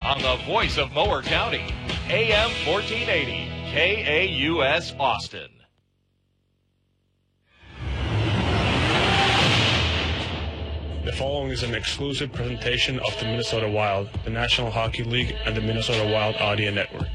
on the voice of Mower County, AM 1480, KAUS Austin. The following is an exclusive presentation of the Minnesota Wild, the National Hockey League, and the Minnesota Wild Audio Network.